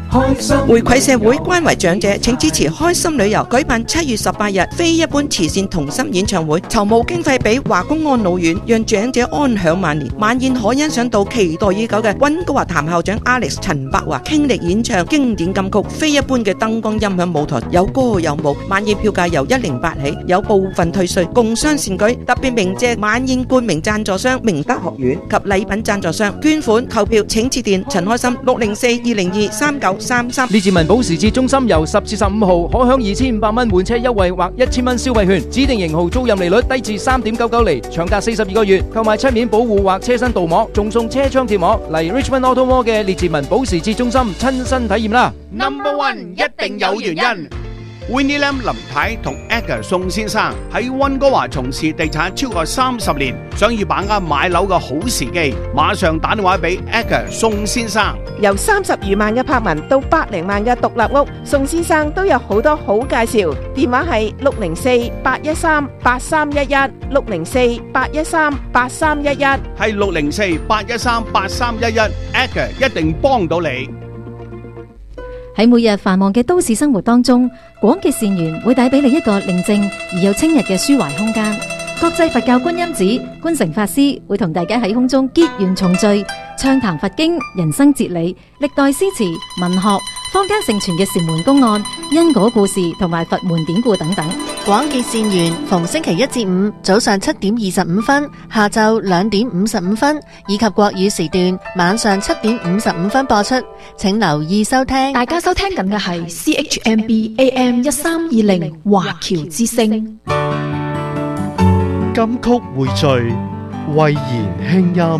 開心回饋社會，關懷長者，請支持開心旅遊舉辦7月18日非一般慈善同心演唱會，籌募經費俾華工安老院，讓長者安享晚年。晚宴可欣賞到期待已久嘅溫哥華譚校長 Alex 陳柏華傾力演唱經典金曲，非一般嘅燈光音響舞台，有歌有舞。晚宴票價由108起，有部分退稅，共襄善舉。特別鳴謝晚宴冠名贊助商明德學院及禮品贊助商。捐款購票請致電陳開心604-202-3933。 列治文保時捷中心由10至15號可享2500蚊換車優惠或1000蚊消費券，指定型號租賃利率低至 3.99 厘，長達42個月。購買漆面保護或車身鍍膜，仲送車窗貼膜。嚟 Richmond Auto Mall 嘅列治文保時捷中心親身體驗啦。 Number One 一定有原因。Winnie Lam 林太同 Edgar 宋先生喺溫哥華從事地產超過30年，想要把握買樓嘅好時機，馬上打電話俾 Edgar 宋先生。 由30餘萬嘅柏文到百零萬嘅獨立屋，宋先生都有好多好介紹。電話係604-813-8311 604-813-8311， 係604-813-8311 Edgar 一定幫到你。 喺每日繁忙嘅都市生活當中，廣結善緣會帶俾你一個寧靜而又清逸嘅抒懷空間。國際佛教觀音寺觀誠法師會同大家喺空中結緣重聚，暢談佛經、人生哲理、歷代詩詞、文學、坊間盛傳嘅禪門公案、因果故事同埋佛門典故等等。 廣結善緣逢星期1至5早上7點25分，下晝2點55分，以及國語時段晚上7點55分播出，請留意收聽。 大家收聽緊嘅係 CHMB AM 1320華僑之聲。 金曲匯聚，慧言輕音。